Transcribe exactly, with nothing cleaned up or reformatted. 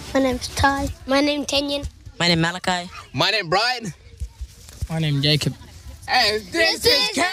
My name's Ty. My name's Kenyon. My name Malachi. My name Brian. My name Jacob. And this, this is